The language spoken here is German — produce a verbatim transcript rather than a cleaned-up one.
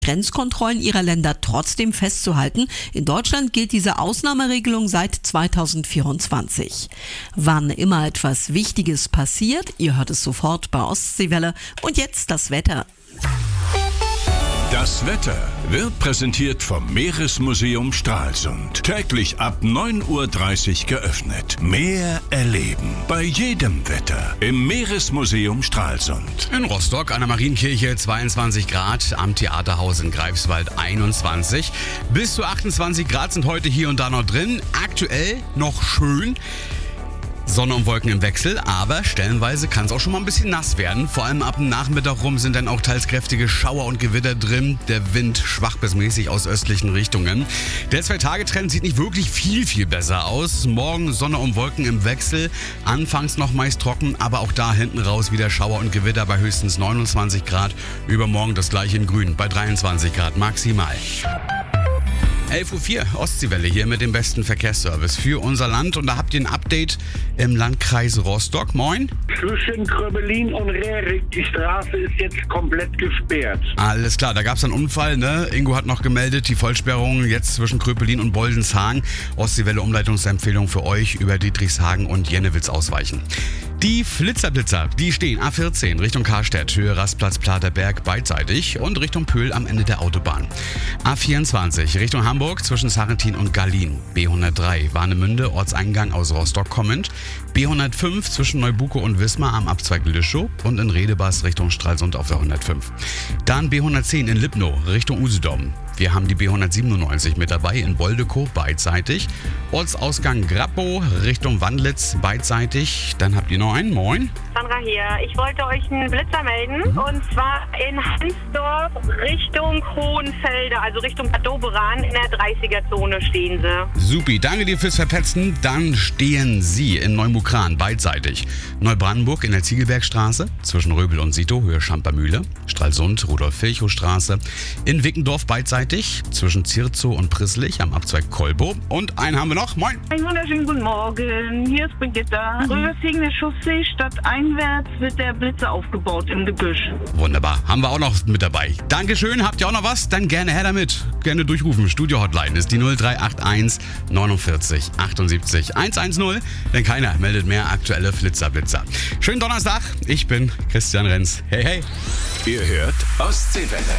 Grenzkontrollen ihrer Länder trotzdem festzuhalten. In Deutschland gilt diese Ausnahmeregelung seit zweitausendvierundzwanzig. Wann immer etwas Wichtiges passiert, ihr hört es sofort bei Ostseewelle. Und jetzt das Wetter. Das Wetter wird präsentiert vom Meeresmuseum Stralsund. Täglich ab neun Uhr dreißig geöffnet. Meer erleben. Bei jedem Wetter im Meeresmuseum Stralsund. In Rostock an der Marienkirche zweiundzwanzig Grad, am Theaterhaus in Greifswald einundzwanzig. Bis zu achtundzwanzig Grad sind heute hier und da noch drin. Aktuell noch schön. Sonne und Wolken im Wechsel, aber stellenweise kann es auch schon mal ein bisschen nass werden. Vor allem ab dem Nachmittag rum sind dann auch teils kräftige Schauer und Gewitter drin. Der Wind schwach bis mäßig aus östlichen Richtungen. Der Zwei-Tage-Trend sieht nicht wirklich viel, viel besser aus. Morgen Sonne und Wolken im Wechsel. Anfangs noch meist trocken, aber auch da hinten raus wieder Schauer und Gewitter bei höchstens neunundzwanzig Grad. Übermorgen das gleiche in Grün bei dreiundzwanzig Grad maximal. elf Uhr vier, Ostseewelle hier mit dem besten Verkehrsservice für unser Land. Und da habt ihr ein Update im Landkreis Rostock. Moin. Zwischen Kröbelin und Rerik, die Straße ist jetzt komplett gesperrt. Alles klar, da gab es einen Unfall, ne? Ingo hat noch gemeldet, die Vollsperrung jetzt zwischen Kröbelin und Boldenshagen. Ostseewelle Umleitungsempfehlung für euch über Dietrichshagen und Jennewitz ausweichen. Die Flitzerblitzer, die stehen A vierzehn Richtung Karstedt, Höhe Rastplatz Platerberg beidseitig und Richtung Pöhl am Ende der Autobahn. A vierundzwanzig Richtung Hamburg zwischen Sarrentin und Gallin. B hundertdrei Warnemünde, Ortseingang aus Rostock kommend. B hundertfünf zwischen Neubuko und Wismar am Abzweig Lischow und in Redebas Richtung Stralsund auf der hundertfünf. Dann B hundertzehn in Lipno Richtung Usedom. Wir haben die B hundertsiebenundneunzig mit dabei in Boldekow beidseitig. Ortsausgang Grappow Richtung Wandlitz beidseitig. Dann habt ihr noch einen. Moin. Sandra hier. Ich wollte euch einen Blitzer melden. Mhm. Und zwar in Hansdorf Richtung Hohenfelde, also Richtung Bad Doberan. In der dreißiger-Zone stehen sie. Supi, danke dir fürs Verpetzen. Dann stehen sie in Neumukran beidseitig. Neubrandenburg in der Ziegelbergstraße zwischen Röbel und Sito, Höhe Schampermühle. Stralsund, Rudolf-Virchow-Straße. In Wickendorf beidseitig zwischen Zirzow und Prisslich am Abzweig Kolbow. Und einen haben wir noch. Moin. Einen wunderschönen guten Morgen. Hier ist Brigitta. Mhm. Röversigen der Chaussee stadteinwärts wird der Blitzer aufgebaut im Gebüsch. Wunderbar. Haben wir auch noch mit dabei. Dankeschön. Habt ihr auch noch was? Dann gerne her damit. Gerne durchrufen. Studio-Hotline ist die null drei acht eins neunundvierzig achtundsiebzig hundertzehn. Denn keiner meldet mehr aktuelle Flitzerblitzer. Schönen Donnerstag. Ich bin Christian Renz. Hey, hey. Ihr hört Ostseewelle.